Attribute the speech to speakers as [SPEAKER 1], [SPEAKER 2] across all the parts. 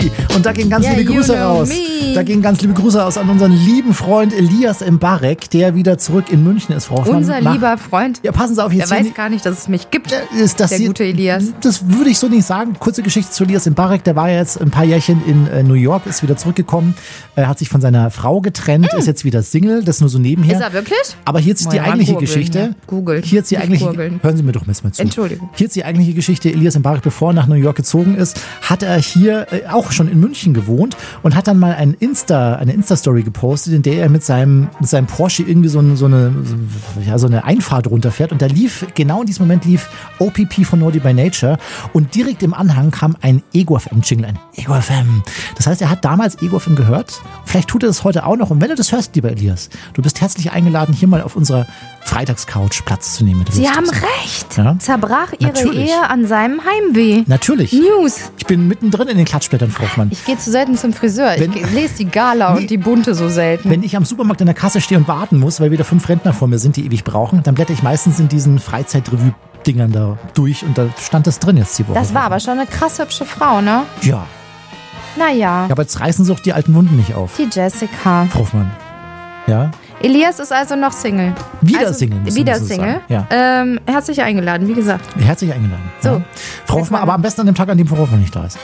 [SPEAKER 1] Und da gehen ganz liebe Grüße raus. Da gehen ganz liebe Grüße raus an unseren lieben Freund Elias Mbarek, der wieder zurück in München ist, Frau Hoffmann.
[SPEAKER 2] Unser lieber Freund.
[SPEAKER 1] Ja, passen Sie auf jetzt.
[SPEAKER 2] Der weiß gar nicht, dass es mich gibt, der gute Elias.
[SPEAKER 1] Das würde ich so nicht sagen. Kurze Geschichte zu Elias Mbarek. Der war ja jetzt ein paar Jährchen in New York, ist wieder zurückgekommen, hat sich von seiner Frau getrennt, ist jetzt wieder Single. Das nur so nebenher.
[SPEAKER 2] Ist er wirklich?
[SPEAKER 1] Aber hier ist die eigentliche Geschichte.
[SPEAKER 2] Ja. Google.
[SPEAKER 1] Hier ist die eigentliche. Hören Sie mir doch mal zu.
[SPEAKER 2] Entschuldigung.
[SPEAKER 1] Hier ist die eigentliche Geschichte. Elias Mbarek, bevor er nach New York gezogen ist, hat er hier auch schon in München gewohnt und hat dann mal eine Insta-Story gepostet, in der er mit seinem Porsche irgendwie so eine Einfahrt runterfährt. Und da genau in diesem Moment lief OPP von Naughty by Nature und direkt im Anhang kam ein Ego FM-Jingle, ein Ego FM. Das heißt, er hat damals Ego FM gehört. Vielleicht tut er das heute auch noch. Und wenn du das hörst, lieber Elias, du bist herzlich eingeladen, hier mal auf unserer Freitagscouch Platz zu nehmen.
[SPEAKER 2] Sie haben recht.
[SPEAKER 1] Ja?
[SPEAKER 2] Zerbrach ihre Ehe an seinem Heimweh.
[SPEAKER 1] Natürlich.
[SPEAKER 2] News.
[SPEAKER 1] Ich bin mittendrin in den Klatschblättern, Frau Hoffmann.
[SPEAKER 2] Ich gehe zu selten zum Friseur. Ich lese die Gala und die Bunte so selten.
[SPEAKER 1] Wenn ich am Supermarkt in der Kasse stehe und warten muss, weil wieder 5 Rentner vor mir sind, die ewig brauchen, dann blätter ich meistens in diesen Freizeitrevue-Dingern da durch und da stand das drin jetzt die Woche.
[SPEAKER 2] Das war aber schon eine krass hübsche Frau, ne?
[SPEAKER 1] Ja.
[SPEAKER 2] Naja.
[SPEAKER 1] Ja, aber jetzt reißen sie auch die alten Wunden nicht auf.
[SPEAKER 2] Die Jessica.
[SPEAKER 1] Frau Hoffmann. Ja?
[SPEAKER 2] Elias ist also noch Single.
[SPEAKER 1] Wieder Single.
[SPEAKER 2] Wieder Single.
[SPEAKER 1] Ja.
[SPEAKER 2] Herzlich eingeladen, wie gesagt.
[SPEAKER 1] Herzlich eingeladen.
[SPEAKER 2] So.
[SPEAKER 1] Ja. Frau Hoffmann, aber am besten an dem Tag, an dem Frau Hoffmann nicht da ist.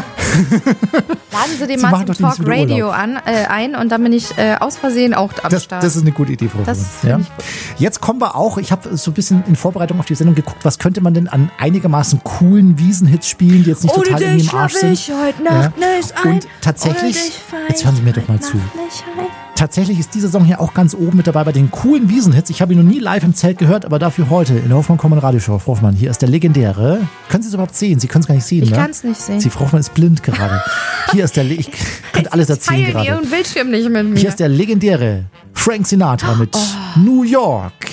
[SPEAKER 2] Laden Sie den mal zum Talk Radio ein und dann bin ich aus Versehen auch am Start.
[SPEAKER 1] Das ist eine gute Idee, Frau Hoffmann.
[SPEAKER 2] Das finde ich gut.
[SPEAKER 1] Jetzt kommen wir auch, ich habe so ein bisschen in Vorbereitung auf die Sendung geguckt, was könnte man denn an einigermaßen coolen Wiesenhits spielen, die jetzt nicht total in dem Arsch sind.
[SPEAKER 2] Ich heute Nacht nicht ein,
[SPEAKER 1] und tatsächlich, jetzt hören Sie mir doch mal zu. Tatsächlich ist dieser Song hier auch ganz oben mit dabei bei den coolen Wiesenhits. Ich habe ihn noch nie live im Zelt gehört, aber dafür heute in der Hoffmann Common Radioshow. Frau Hoffmann, hier ist der legendäre. Können Sie es überhaupt sehen? Sie können es gar nicht sehen,
[SPEAKER 2] Ich
[SPEAKER 1] ne?
[SPEAKER 2] kann es nicht sehen.
[SPEAKER 1] Sie, Frau Hoffmann ist blind gerade. Hier ist der, ich könnte alles erzählen gerade.
[SPEAKER 2] Ihren Bildschirm nicht mit mir.
[SPEAKER 1] Hier ist der legendäre Frank Sinatra mit New York.